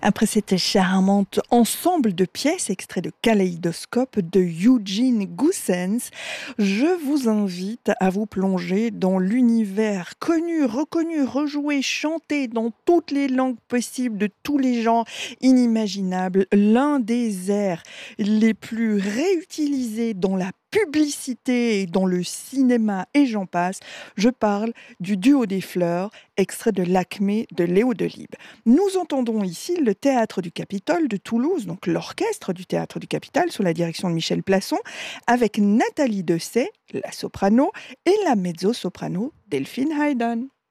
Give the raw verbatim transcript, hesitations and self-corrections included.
Après cette charmante ensemble de pièces extrait de Kaléidoscope de Eugene Goossens, je vous invite à vous plonger dans l'univers connu, reconnu, rejoué, chanté dans toutes les langues possibles de tous les genres inimaginables, l'un des airs les plus réutilisés dans la publicité et dans le cinéma et j'en passe. Je parle du duo des fleurs, extrait de L'Acmé de Léo Delibes. Nous entendons ici le Théâtre du Capitole de Toulouse, donc l'orchestre du Théâtre du Capitole sous la direction de Michel Plasson, avec Nathalie Dessay, la soprano, et la mezzo-soprano Delphine Hayden.